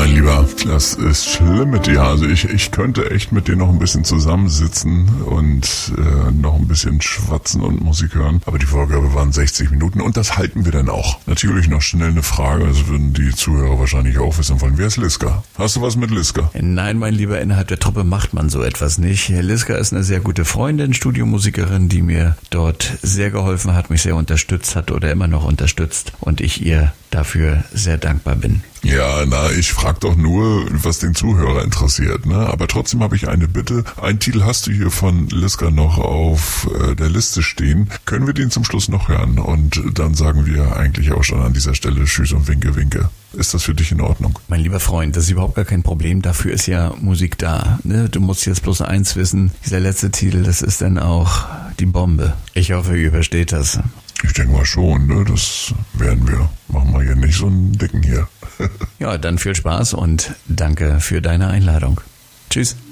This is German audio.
mein Lieber, das ist schlimm mit dir. Also ich könnte echt mit dir noch ein bisschen zusammensitzen und noch ein bisschen schwatzen und Musik hören. Aber die Vorgabe waren 60 Minuten und das halten wir dann auch. Natürlich noch schnell eine Frage, das würden die Zuhörer wahrscheinlich auch wissen wollen. Wer ist Liska? Hast du was mit Liska? Nein, mein Lieber, innerhalb der Truppe macht man so etwas nicht. Liska ist eine sehr gute Freundin, Studiomusikerin, die mir dort sehr geholfen hat, mich sehr unterstützt hat oder immer noch unterstützt und ich ihr dafür sehr dankbar bin. Ja, ich frage doch nur, was den Zuhörer interessiert, ne? Aber trotzdem habe ich eine Bitte. Einen Titel hast du hier von Liska noch auf der Liste stehen. Können wir den zum Schluss noch hören? Und dann sagen wir eigentlich auch schon an dieser Stelle Tschüss und Winke, Winke. Ist das für dich in Ordnung? Mein lieber Freund, das ist überhaupt gar kein Problem. Dafür ist ja Musik da. Ne? Du musst jetzt bloß eins wissen. Dieser letzte Titel, das ist dann auch die Bombe. Ich hoffe, ihr übersteht das. Ich denke mal schon, ne? Das werden wir. Machen wir hier nicht so einen Dicken hier. Ja, dann viel Spaß und danke für deine Einladung. Tschüss.